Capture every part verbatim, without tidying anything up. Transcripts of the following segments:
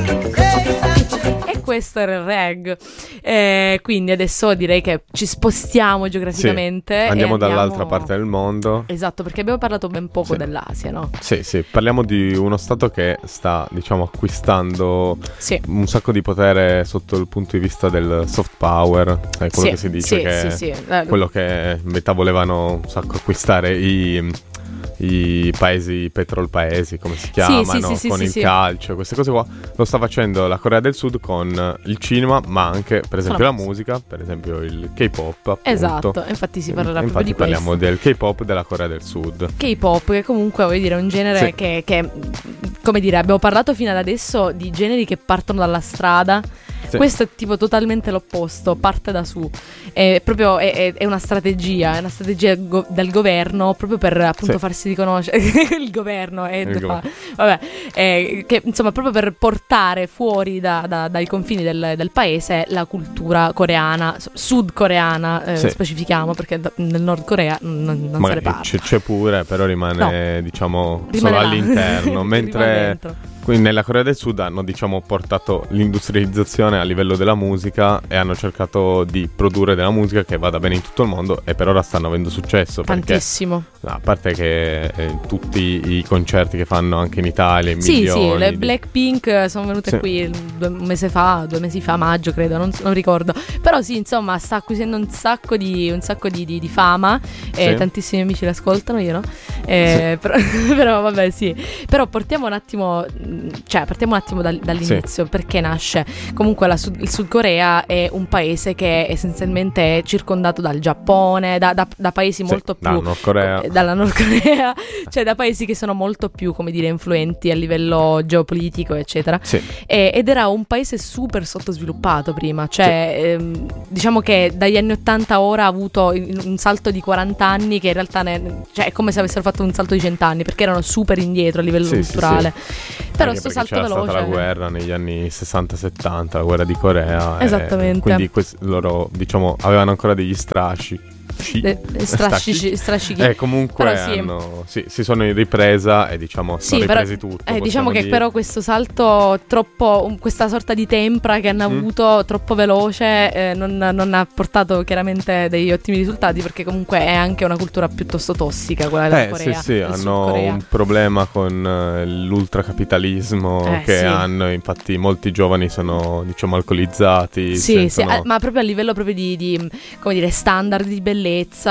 E questo era il reg. Eh, quindi adesso direi che ci spostiamo geograficamente. Sì, andiamo, e andiamo dall'altra parte del mondo. Esatto, perché abbiamo parlato ben poco sì. dell'Asia, no? Sì, sì, parliamo di uno stato che sta, diciamo, acquistando sì. un sacco di potere sotto il punto di vista del soft power. È quello sì, che si dice sì, che sì, sì. quello che in metà volevano un sacco acquistare i... i paesi petrol paesi, come si chiamano, sì, sì, sì, con sì, il sì. calcio, queste cose qua. Lo sta facendo la Corea del Sud con il cinema, ma anche per esempio la, la musica, per esempio il K-pop, appunto. Esatto, infatti si parlerà proprio di questo. Infatti parliamo del K-pop della Corea del Sud. K-pop, che comunque vuol dire un genere sì. che, che, come dire, abbiamo parlato fino ad adesso di generi che partono dalla strada. Sì. Questo è tipo totalmente l'opposto, parte da su. È proprio è, è una strategia, è una strategia go- del governo proprio per appunto sì. farsi riconoscere. il governo è il fa, vabbè, è, che insomma proprio per portare fuori da, da, dai confini del, del paese la cultura coreana, sudcoreana, eh, sì. specifichiamo, perché nel Nord Corea non, non se ne parla. C- c'è pure, però rimane no. diciamo rimane solo là. all'interno, mentre quindi nella Corea del Sud hanno diciamo portato l'industrializzazione a livello della musica e hanno cercato di produrre della musica che vada bene in tutto il mondo, e per ora stanno avendo successo. Tantissimo. Perché, a parte che eh, tutti i concerti che fanno anche in Italia, in sì, milioni. Sì, le di... Blackpink sono venute sì. qui due, un mese fa, due mesi fa, maggio credo, non, non ricordo. Però sì, insomma, sta acquisendo un sacco di, un sacco di, di, di fama. Sì. E tantissimi amici l'ascoltano, io no? Eh, sì. però, però vabbè sì. Però portiamo un attimo... Cioè, partiamo un attimo dal, dall'inizio, sì. perché nasce. Comunque la Sud, il Sud Corea è un paese che essenzialmente è circondato dal Giappone, da, da, da paesi sì, molto più... Dalla Nord Corea. Dalla Nord Corea, cioè da paesi che sono molto più, come dire, influenti a livello geopolitico, eccetera. Sì. E, ed era un paese super sottosviluppato prima, cioè sì. ehm, diciamo che dagli anni ottanta a ora ha avuto un salto di quaranta anni che in realtà ne, cioè, è come se avessero fatto un salto di cento anni, perché erano super indietro a livello sì, culturale. Sì, sì. Però anche sto salto c'era veloce. C'era stata la guerra negli anni sessanta settanta, la guerra di Corea. Esattamente. E quindi questi, loro, diciamo, avevano ancora degli strascici. De, strascici, strascichi. Eh, comunque però sì. hanno, sì, si sono in ripresa e diciamo sono sì, ripresi però, tutto. Eh, diciamo che dire. però questo salto troppo, um, questa sorta di tempra che hanno mm. avuto troppo veloce eh, non, non ha portato chiaramente degli ottimi risultati, perché comunque è anche una cultura piuttosto tossica quella della eh, Corea. Sì, sì, hanno un problema con uh, l'ultracapitalismo eh, che sì. hanno, infatti molti giovani sono diciamo alcolizzati. Sì, sentono... sì, eh, ma proprio a livello proprio di, di come dire, standard di bellezza,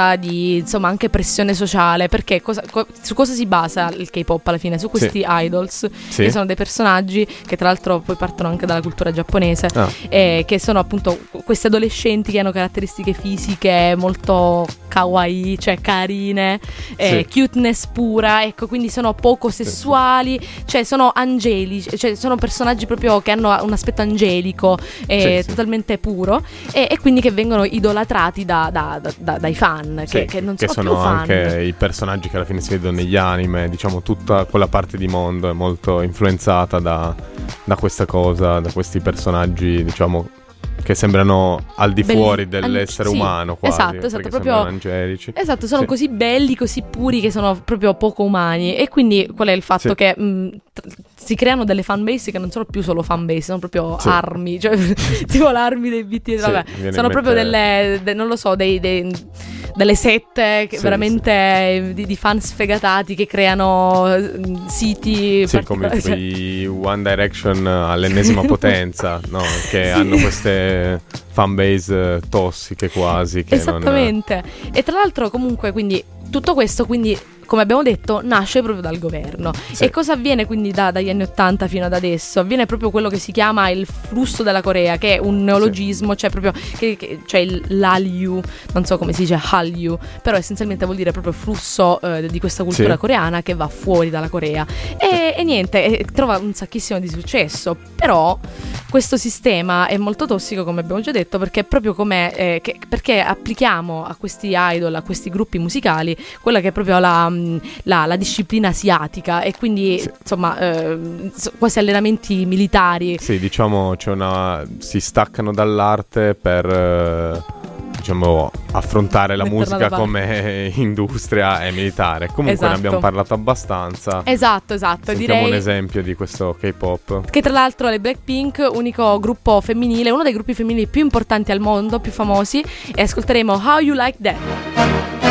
di insomma anche pressione sociale, perché cosa, co- su cosa si basa il K-pop alla fine? Su questi sì. idols sì. che sono dei personaggi che tra l'altro poi partono anche dalla cultura giapponese ah. eh, che sono appunto questi adolescenti che hanno caratteristiche fisiche molto kawaii, cioè carine, eh, sì. cuteness pura, ecco, quindi sono poco sessuali, sì. cioè sono angelici, cioè sono personaggi proprio che hanno un aspetto angelico e sì, totalmente sì. puro e, e quindi che vengono idolatrati da, da, da, da dai fan sì, che, che non che sono, sono più fan. Anche i personaggi che alla fine si vedono negli anime, diciamo tutta quella parte di mondo è molto influenzata da, da questa cosa, da questi personaggi diciamo che sembrano al di belli, fuori dell'essere an- sì, umano quasi, esatto, esatto, proprio angelici. Esatto, sono sì. così belli, così puri che sono proprio poco umani, e quindi qual è il fatto sì. che mh, t- si creano delle fanbase che non sono più solo fanbase, sono proprio sì. armi, cioè tipo l'armi dei B T S, sì, vabbè, sono proprio delle, de, non lo so, dei, dei delle sette che sì, veramente sì. Di, di fan sfegatati che creano siti sì, come tipo i One Direction all'ennesima potenza, no? Che sì. hanno queste fanbase tossiche quasi che esattamente non... E tra l'altro comunque quindi tutto questo quindi come abbiamo detto nasce proprio dal governo sì. E cosa avviene quindi da, dagli anni ottanta fino ad adesso? Avviene proprio quello che si chiama il flusso della Corea, che è un neologismo, sì. cioè proprio che, che, cioè il l'Hallyu, non so come si dice Hallyu, però essenzialmente vuol dire proprio flusso eh, di questa cultura sì. coreana che va fuori dalla Corea e, e niente, e trova un sacchissimo di successo. Però questo sistema è molto tossico, come abbiamo già detto, perché proprio come eh, che, perché applichiamo a questi idol, a questi gruppi musicali quella che è proprio la La, la disciplina asiatica e quindi sì. insomma eh, quasi allenamenti militari. Sì, diciamo c'è una si staccano dall'arte per eh, diciamo, affrontare la Metterla musica da parte. come industria e militare. Comunque Esatto. ne abbiamo parlato abbastanza. Esatto, esatto. Sentiamo Direi un esempio di questo K-pop. che tra l'altro le Blackpink, unico gruppo femminile, uno dei gruppi femminili più importanti al mondo, più famosi, e ascolteremo How You Like That.